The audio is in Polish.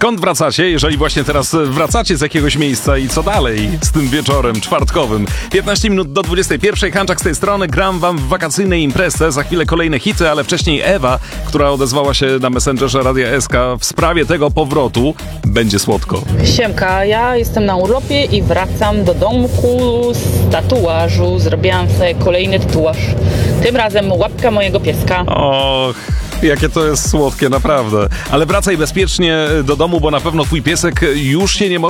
Skąd wracacie, jeżeli właśnie teraz wracacie z jakiegoś miejsca i co dalej z tym wieczorem czwartkowym? 15 minut do 21. Hanczak z tej strony. Gram wam w wakacyjnej imprezie. Za chwilę kolejne hity, ale wcześniej Ewa, która odezwała się na Messengerze Radia SK w sprawie tego powrotu. Będzie słodko. Siemka, ja jestem na urlopie i wracam do domku z tatuażu. Zrobiłam sobie kolejny tatuaż. Tym razem łapka mojego pieska. Och, jakie to jest słodkie, naprawdę. Ale wracaj bezpiecznie do domu, bo na pewno twój piesek już się nie może